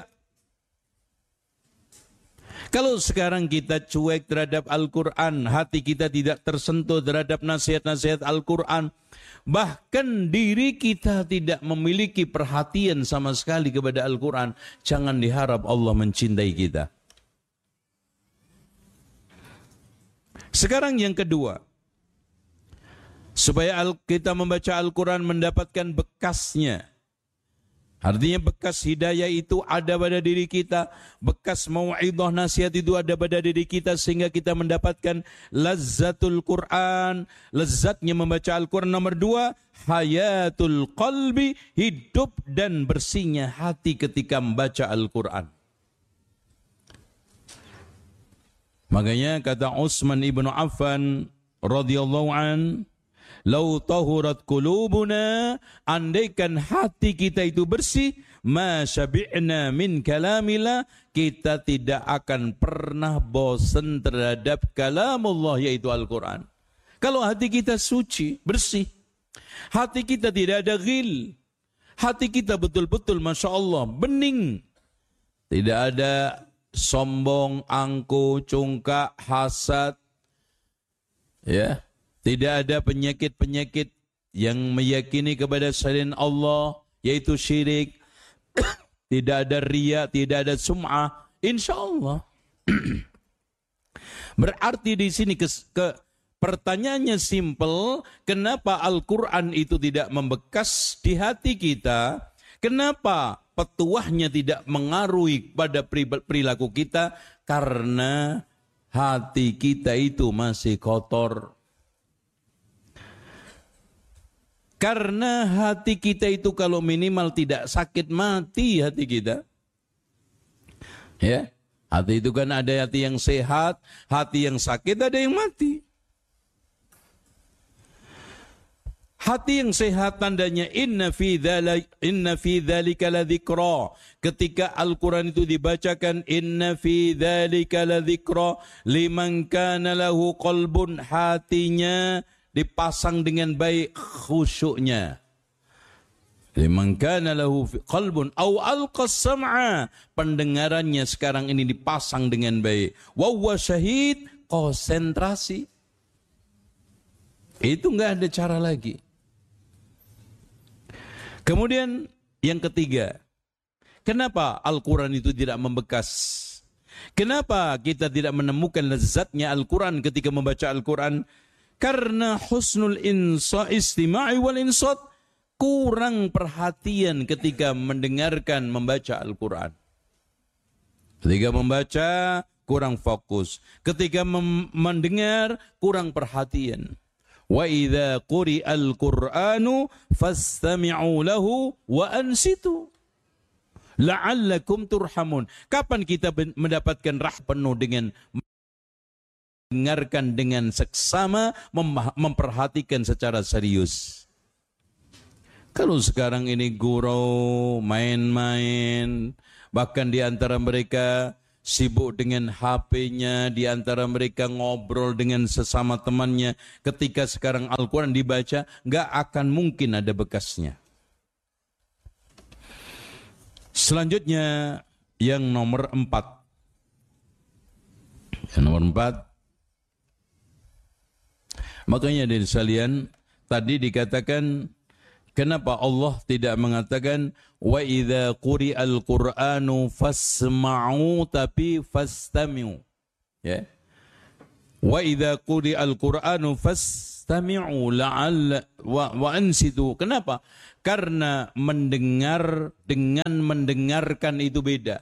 Kalau sekarang kita cuek terhadap Al-Quran, hati kita tidak tersentuh terhadap nasihat-nasihat Al-Quran, bahkan diri kita tidak memiliki perhatian sama sekali kepada Al-Quran, jangan diharap Allah mencintai kita. Sekarang yang kedua, supaya kita membaca Al-Quran mendapatkan bekasnya. Artinya bekas hidayah itu ada pada diri kita, bekas mau'idhah nasihat itu ada pada diri kita, sehingga kita mendapatkan lazzatul Quran, lezatnya membaca Al-Quran. Nomor dua, hayatul qalbi, hidup dan bersihnya hati ketika membaca Al-Quran. Makanya kata Utsman ibnu Affan radhiyallahu an, lau tahurat qulubuna, andaikan hati kita itu bersih, ma syabi'na min kalamillah, kita tidak akan pernah bosan terhadap kalamullah, yaitu Al-Quran. Kalau hati kita suci, bersih, hati kita tidak ada ghil, hati kita betul-betul Masya Allah bening, tidak ada sombong, angku, congkak, hasad, ya, tidak ada penyakit-penyakit yang meyakini kepada selain Allah, yaitu syirik. Tidak ada riya, tidak ada sum'ah. Insya Allah. Berarti di sini ke, ke pertanyaannya simple, kenapa Al-Quran itu tidak membekas di hati kita? Kenapa petuahnya tidak mengaruhi pada perilaku kita? Karena hati kita itu masih kotor. Karena hati kita itu kalau minimal tidak sakit mati hati kita. Ya, hati itu kan ada hati yang sehat, hati yang sakit, ada yang mati. Hati yang sehat tandanya inna fi dzalika inna fi dzalika ladzikra. Ketika Al-Qur'an itu dibacakan, inna fi dzalika ladzikra liman kana lahu qalbun, hatinya dipasang dengan baik khusyuknya. Liman kana lahu qalbun aw alqa sam'a, pendengarannya sekarang ini dipasang dengan baik. Wa huwa syahid, konsentrasi. Itu enggak ada cara lagi. Kemudian yang ketiga, kenapa Al-Quran itu tidak membekas? Kenapa kita tidak menemukan lezatnya Al-Quran ketika membaca Al-Quran? Karena husnul insa istima'i wal insat, kurang perhatian ketika mendengarkan membaca Al-Quran. Ketika membaca kurang fokus, ketika mendengar kurang perhatian. Wa idza quri'al Qur'anu fastami'u lahu wa ansitu la'allakum turhamun. Kapan kita mendapatkan rah penuh dengan mendengarkan dengan seksama, memperhatikan secara serius? Kalau sekarang ini gurau, main-main, bahkan di antara mereka sibuk dengan H P-nya, di antara mereka ngobrol dengan sesama temannya. Ketika sekarang Al-Quran dibaca, nggak akan mungkin ada bekasnya. Selanjutnya, yang nomor empat. Yang nomor empat. Makanya dari sekalian, tadi dikatakan Kenapa Allah tidak mengatakan wa idza quri'al Qur'anu fasma'u tapi fastami'u? Ya. Wa idza quri'al Qur'anu fastami'u la'alla wa, wa ansitu. Kenapa? Karena mendengar dengan mendengarkan itu beda.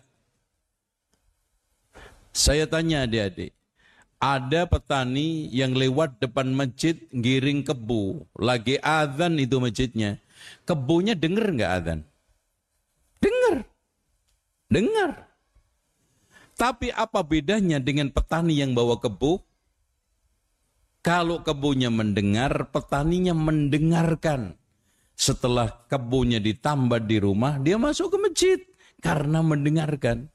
Saya tanya adik-adik, ada petani yang lewat depan masjid giring kebu, lagi azan itu masjidnya. Kebunya dengar nggak azan? Dengar. Dengar. Tapi apa bedanya dengan petani yang bawa kebu? Kalau kebunya mendengar, petaninya mendengarkan. Setelah kebunya ditambah di rumah, dia masuk ke masjid karena mendengarkan.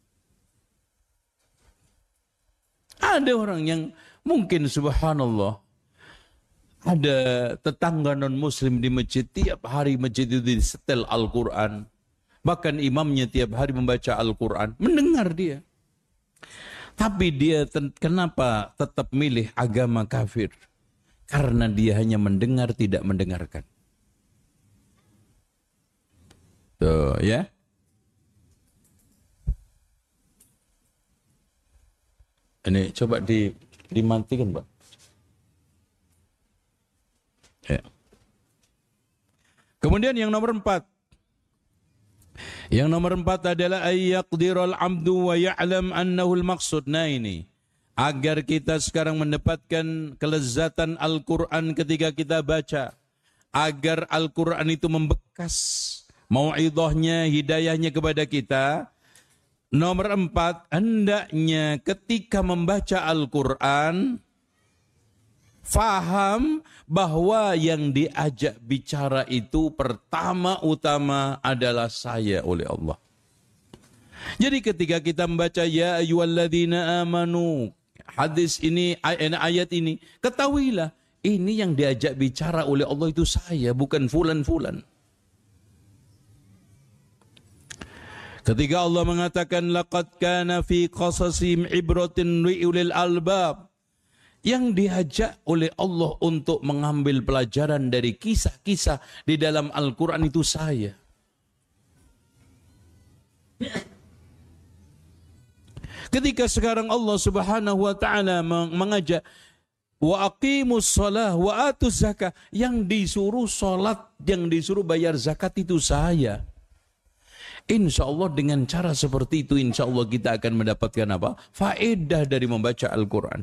Ada orang yang mungkin subhanallah, ada tetangga non-muslim di masjid, tiap hari masjid itu disetel Al-Quran. Bahkan imamnya tiap hari membaca Al-Quran, mendengar dia. Tapi dia kenapa tetap milih agama kafir? Karena dia hanya mendengar, tidak mendengarkan. Tuh ya. Ini coba di, dimatikan, Pak. Ya. Kemudian yang nomor empat. Yang nomor empat adalah ayyaqdirul amdu wa ya'lam annahu al-maqsud. Nah ini. Agar kita sekarang mendapatkan kelezatan Al-Quran ketika kita baca. Agar Al-Quran itu membekas mau'idhahnya, hidayahnya kepada kita. Nomor empat, hendaknya ketika membaca Al-Quran, faham bahwa yang diajak bicara itu pertama-utama adalah saya oleh Allah. Jadi ketika kita membaca ya ayyuhalladzina amanu, hadis ini, ayat ini, ketahuilah ini yang diajak bicara oleh Allah itu saya, bukan fulan-fulan. Ketika Allah mengatakan laqad kana fi qasasihim ibratun liulil albab, yang diajak oleh Allah untuk mengambil pelajaran dari kisah-kisah di dalam Al-Quran itu saya. Ketika sekarang Allah Subhanahu wa taala mengajak wa aqimus shalah wa atuz zakah, yang disuruh salat, yang disuruh bayar zakat itu saya. Insya Allah dengan cara seperti itu, insya Allah kita akan mendapatkan apa? Faedah dari membaca Al-Quran.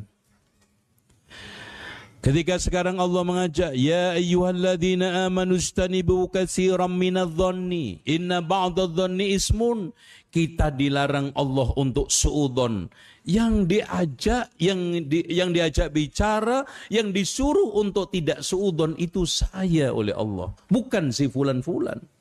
Ketika sekarang Allah mengajak, ya ayyuhalladzina amanu istanibu katsiran minadh-dhanni inna ba'dadh-dhanni ismun. Kita dilarang Allah untuk suudzon. Yang diajak, yang di, yang diajak bicara, yang disuruh untuk tidak suudzon itu saya oleh Allah, bukan si fulan-fulan.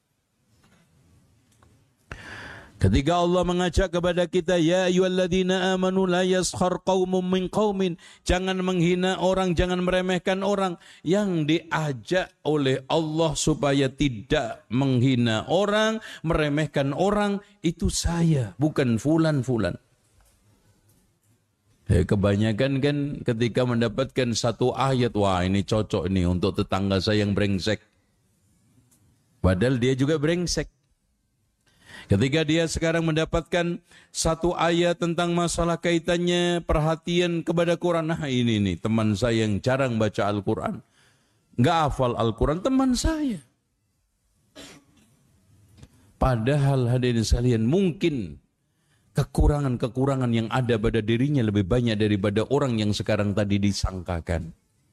Ketika Allah mengajak kepada kita, ya ayyuhalladzina amanu la yaskhar qaumun min qaumin, jangan menghina orang, jangan meremehkan orang. Yang diajak oleh Allah supaya tidak menghina orang, meremehkan orang, itu saya, bukan fulan-fulan. Ya, kebanyakan kan ketika mendapatkan satu ayat, wah ini cocok ini untuk tetangga saya yang brengsek. Padahal dia juga brengsek. Ketika dia sekarang mendapatkan satu ayat tentang masalah kaitannya perhatian kepada Quran. Nah ini nih teman saya yang jarang baca Al-Quran. Nggak hafal Al-Quran, teman saya. Padahal hadirin sekalian, mungkin kekurangan-kekurangan yang ada pada dirinya lebih banyak daripada orang yang sekarang tadi disangkakan.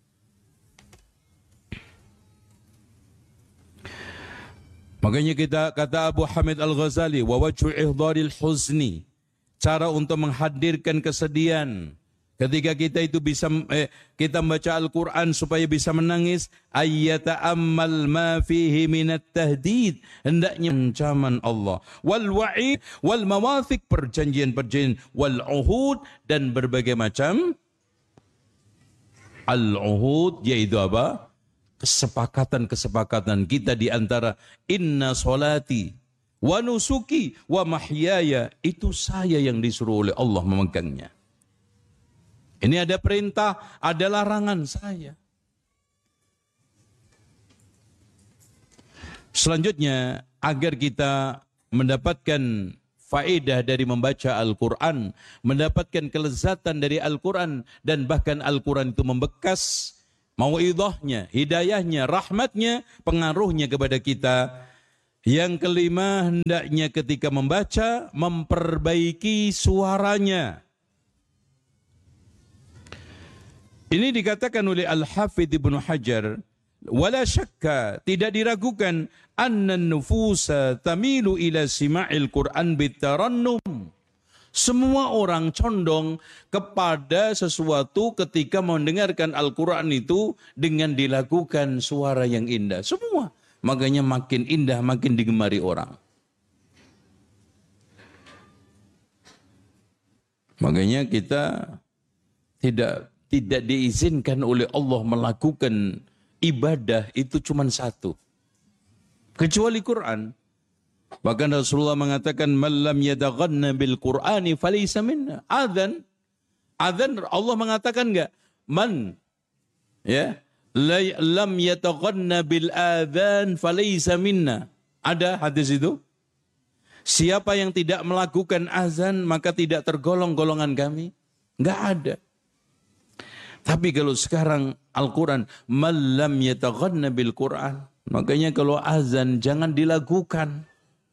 Makanya kita kata Abu Hamid Al-Ghazali, wa wajhu ihdharil huzni, cara untuk menghadirkan kesedihan ketika kita itu bisa eh, kita membaca Al-Quran supaya bisa menangis, ayyata ammal ma fihi minat tahdid, hendaknya ancaman Allah, wal wa'id wal mawathiq, perjanjian-perjanjian, wal uhud, dan berbagai macam al-uhud, yaitu apa? Kesepakatan-kesepakatan kita di antara inna solati wa nusuki wa mahyaya, itu saya yang disuruh oleh Allah memegangnya. Ini ada perintah, ada larangan saya. Selanjutnya, agar kita mendapatkan faedah dari membaca Al-Quran, mendapatkan kelezatan dari Al-Quran, dan bahkan Al-Quran itu membekas mau'idhahnya, hidayahnya, rahmatnya, pengaruhnya kepada kita. Yang kelima, hendaknya ketika membaca, memperbaiki suaranya. Ini dikatakan oleh Al-Hafidh Ibnu Hajar, wala syakka, tidak diragukan, anna nufusa tamilu ila sima'il Qur'an bitarannum. Semua orang condong kepada sesuatu ketika mendengarkan Al-Quran itu dengan dilakukan suara yang indah. Semua. Makanya makin indah, makin digemari orang. Makanya kita tidak tidak diizinkan oleh Allah melakukan ibadah itu cuma satu. Kecuali Quran. Bahkan Rasulullah mengatakan, "Man lam yataghanna bil Qur'ani falaysa minna." Adzan, adzan Allah mengatakan enggak? Man ya, la lam yataghanna bil adzan falaysa minna. Ada hadis itu? Siapa yang tidak melakukan azan maka tidak tergolong golongan kami? Enggak ada. Tapi kalau sekarang Al-Quran, man lam yataghanna bil Qur'an, makanya kalau azan jangan dilakukan.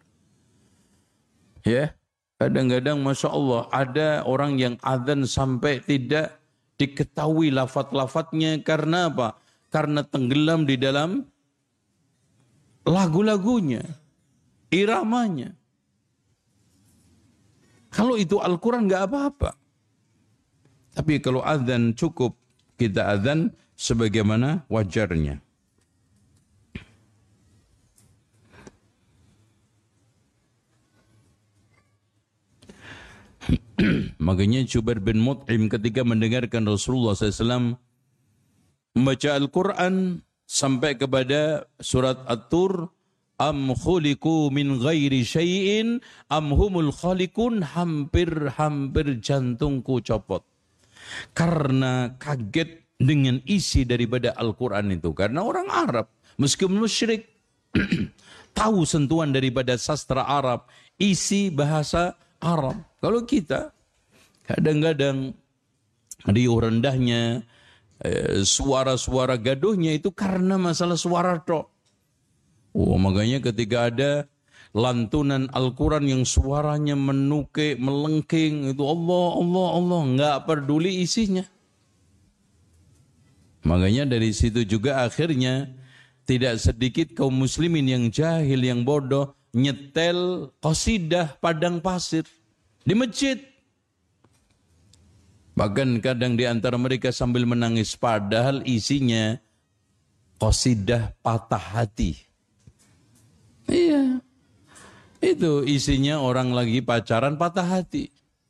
Ya, kadang-kadang Masya Allah ada orang yang azan sampai tidak diketahui lafaz-lafaznya karena apa? Karena tenggelam di dalam lagu-lagunya, iramanya. Kalau itu Al-Quran nggak apa-apa. Tapi kalau azan cukup kita azan sebagaimana wajarnya. Makanya Jubair bin Mut'im ketika mendengarkan Rasulullah shallallahu alaihi wasallam membaca Al-Quran sampai kepada surat At-Tur, am khuliqu min ghairi syai'in am humul khaliqun, hampir-hampir jantungku copot. Karena kaget dengan isi daripada Al-Quran itu. Karena orang Arab, meskipun musyrik, tahu sentuhan daripada sastra Arab, isi bahasa Arab. Kalau kita, kadang-kadang riuh rendahnya, eh, suara-suara gaduhnya itu karena masalah suara tok. Oh, makanya ketika ada lantunan Al-Quran yang suaranya menukik, melengking, itu Allah, Allah, Allah, nggak peduli isinya. Makanya dari situ juga akhirnya tidak sedikit kaum muslimin yang jahil, yang bodoh, nyetel qasidah padang pasir di masjid. Bahkan kadang di antara mereka sambil menangis, padahal isinya qasidah patah hati. Iya. Itu isinya orang lagi pacaran patah hati.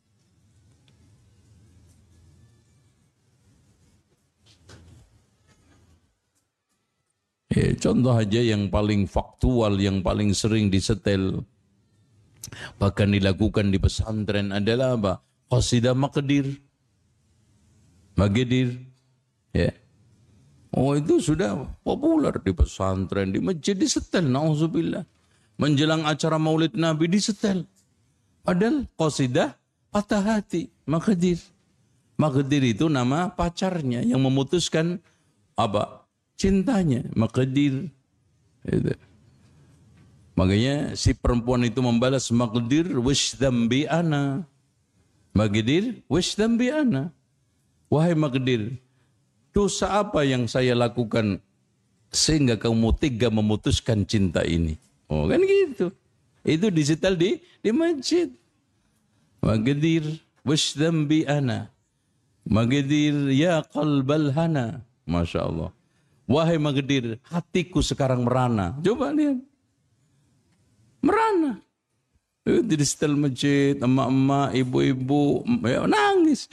Ya, contoh aja yang paling faktual, yang paling sering disetel, bahkan dilakukan di pesantren adalah apa? Qasidah Maqdir. Maqdir. Ya. Oh, itu sudah populer di pesantren, di masjid disetel, na'udzubillah. Menjelang acara Maulid Nabi disetel. Padahal qasidah patah hati, Maqdir. Maqdir itu nama pacarnya yang memutuskan apa? Cintanya, Maqdir. Itu. Makanya si perempuan itu membalas, Maqdir wishdambi ana. Maqdir wishdambi ana. Wahai Maqdir, dosa apa yang saya lakukan sehingga kamu tega memutuskan cinta ini? Oh, kan gitu. Itu disetel di di masjid. Maqdir wishdambi ana. Maqdir ya qalbal hana. Masya Allah. Wahai Maqdir, hatiku sekarang merana. Coba lihat. Merana. Itu di setel masjid, emak-emak, ibu-ibu, ya, nangis.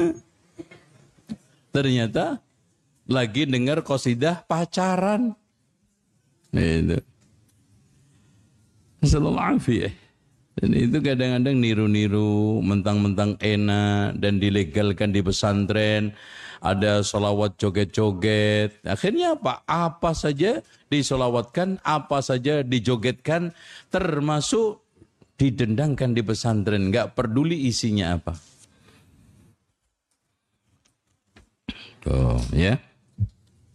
Ternyata lagi dengar qasidah pacaran. Itu. Assalamualaikum. Dan itu kadang-kadang niru-niru, mentang-mentang enak dan dilegalkan di pesantren. ada solawat joget-joget. Akhirnya apa? Apa saja disolawatkan, apa saja dijogetkan, termasuk didendangkan di pesantren. Nggak peduli isinya apa. Tuh, ya.